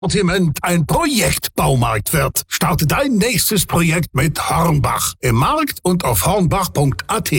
Sortiment ein Projektbaumarkt wird. Starte dein nächstes Projekt mit Hornbach. Im Markt und auf hornbach.at.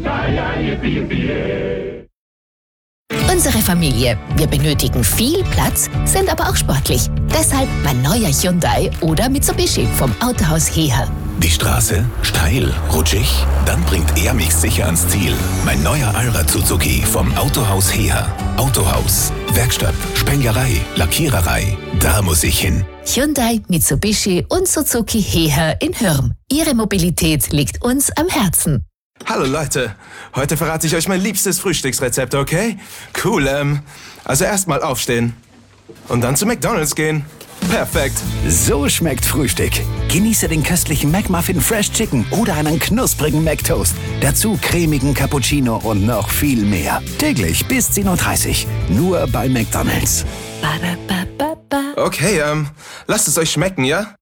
Unsere Familie. Wir benötigen viel Platz, sind aber auch sportlich. Deshalb mein neuer Hyundai oder Mitsubishi vom Autohaus Heher. Die Straße? Steil? Rutschig? Dann bringt er mich sicher ans Ziel. Mein neuer Allrad Suzuki vom Autohaus Heher. Autohaus, Werkstatt, Spenglerei, Lackiererei. Da muss ich hin. Hyundai, Mitsubishi und Suzuki Heher in Hürm. Ihre Mobilität liegt uns am Herzen. Hallo Leute, heute verrate ich euch mein liebstes Frühstücksrezept, okay? Cool, also erstmal aufstehen und dann zu McDonald's gehen. Perfekt. So schmeckt Frühstück. Genieße den köstlichen McMuffin Fresh Chicken oder einen knusprigen McToast. Dazu cremigen Cappuccino und noch viel mehr. Täglich bis 10:30 Uhr. Nur bei McDonald's. Okay, lasst es euch schmecken, ja?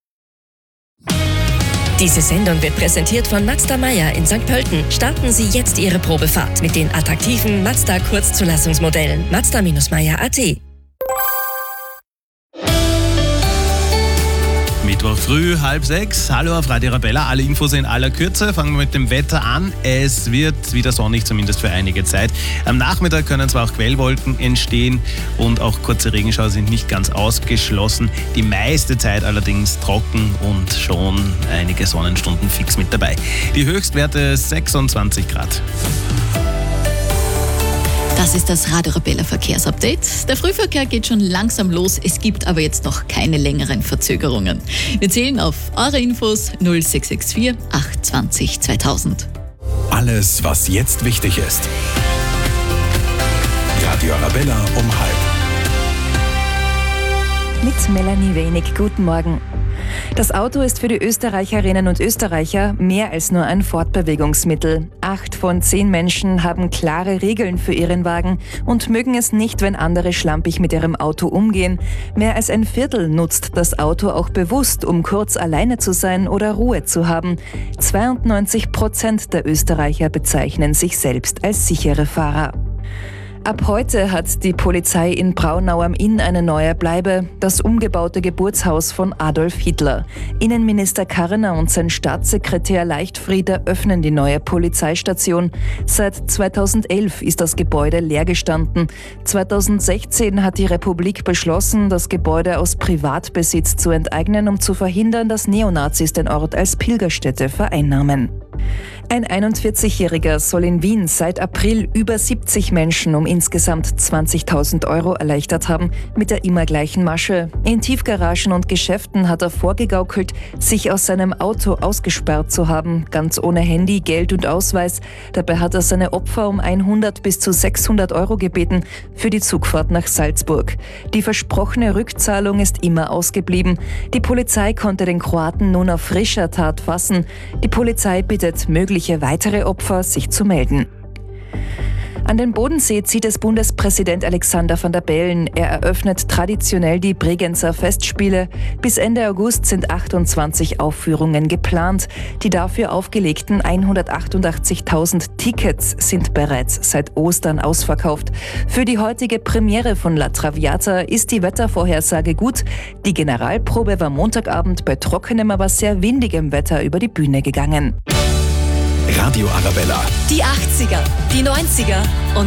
Diese Sendung wird präsentiert von Mazda Meyer in St. Pölten. Starten Sie jetzt Ihre Probefahrt mit den attraktiven Mazda Kurzzulassungsmodellen. Mazda-Meyer.at. Mittwoch früh, 5:30. Hallo auf Radio Arabella. Alle Infos in aller Kürze. Fangen wir mit dem Wetter an. Es wird wieder sonnig, zumindest für einige Zeit. Am Nachmittag können zwar auch Quellwolken entstehen und auch kurze Regenschauer sind nicht ganz ausgeschlossen. Die meiste Zeit allerdings trocken und schon einige Sonnenstunden fix mit dabei. Die Höchstwerte 26 Grad. Das ist das Radio Arabella Verkehrsupdate. Der Frühverkehr geht schon langsam los. Es gibt aber jetzt noch keine längeren Verzögerungen. Wir zählen auf eure Infos 0664 820 2000. Alles, was jetzt wichtig ist. Radio Arabella um 12:30. Mit Melanie Wenig. Guten Morgen. Das Auto ist für die Österreicherinnen und Österreicher mehr als nur ein Fortbewegungsmittel. 8 von 10 Menschen haben klare Regeln für ihren Wagen und mögen es nicht, wenn andere schlampig mit ihrem Auto umgehen. Mehr als ein Viertel nutzt das Auto auch bewusst, um kurz alleine zu sein oder Ruhe zu haben. 92% der Österreicher bezeichnen sich selbst als sichere Fahrer. Ab heute hat die Polizei in Braunau am Inn eine neue Bleibe, das umgebaute Geburtshaus von Adolf Hitler. Innenminister Karner und sein Staatssekretär Leichtfried eröffnen die neue Polizeistation. Seit 2011 ist das Gebäude leer gestanden. 2016 hat die Republik beschlossen, das Gebäude aus Privatbesitz zu enteignen, um zu verhindern, dass Neonazis den Ort als Pilgerstätte vereinnahmen. Ein 41-Jähriger soll in Wien seit April über 70 Menschen um insgesamt 20.000 € erleichtert haben, mit der immer gleichen Masche. In Tiefgaragen und Geschäften hat er vorgegaukelt, sich aus seinem Auto ausgesperrt zu haben, ganz ohne Handy, Geld und Ausweis. Dabei hat er seine Opfer um 100 bis zu 600 € gebeten für die Zugfahrt nach Salzburg. Die versprochene Rückzahlung ist immer ausgeblieben. Die Polizei konnte den Kroaten nun auf frischer Tat fassen. Die Polizei bittet mögliche weitere Opfer, sich zu melden. An den Bodensee zieht es Bundespräsident Alexander Van der Bellen. Er eröffnet traditionell die Bregenzer Festspiele. Bis Ende August sind 28 Aufführungen geplant. Die dafür aufgelegten 188.000 Tickets sind bereits seit Ostern ausverkauft. Für die heutige Premiere von La Traviata ist die Wettervorhersage gut. Die Generalprobe war Montagabend bei trockenem, aber sehr windigem Wetter über die Bühne gegangen. Radio Arabella. Die 80er, die 90er und